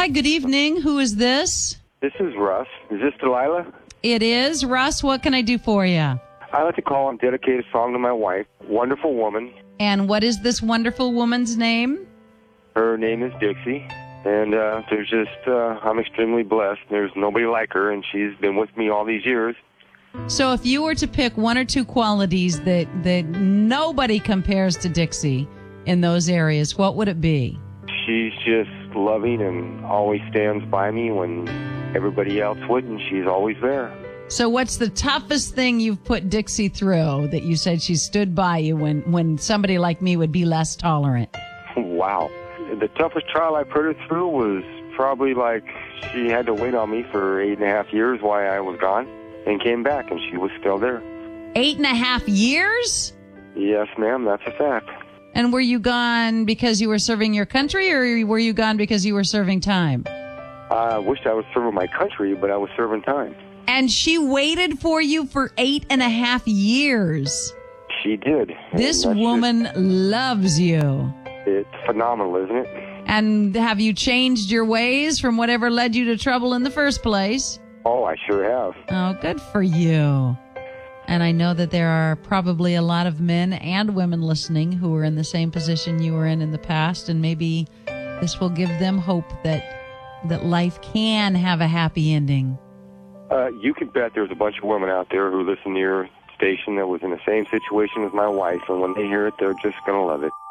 Hi, good evening. Who is this? This is Russ. Is this Delilah? It is. Russ, what can I do for you? I like to call and dedicate a song to my wife. Wonderful woman. And what is this wonderful woman's name? Her name is Dixie. And I'm extremely blessed. There's nobody like her, and she's been with me all these years. So if you were to pick one or two qualities that nobody compares to Dixie in those areas, what would it be? She's just loving and always stands by me when everybody else wouldn't. She's always there. So what's the toughest thing you've put Dixie through that you said she stood by you when somebody like me would be less tolerant? Wow. The toughest trial I put her through was probably like she had to wait on me for 8.5 years while I was gone and came back, and she was still there. 8.5 years? Yes, ma'am, that's a fact. And were you gone because you were serving your country, or were you gone because you were serving time? I wished I was serving my country, but I was serving time. And she waited for you for 8.5 years. She did. This woman loves you. It's phenomenal, isn't it? And have you changed your ways from whatever led you to trouble in the first place? Oh, I sure have. Oh, good for you. And I know that there are probably a lot of men and women listening who are in the same position you were in the past, and maybe this will give them hope that life can have a happy ending. You can bet there's a bunch of women out there who listen to your station that was in the same situation as my wife, and when they hear it, they're just going to love it.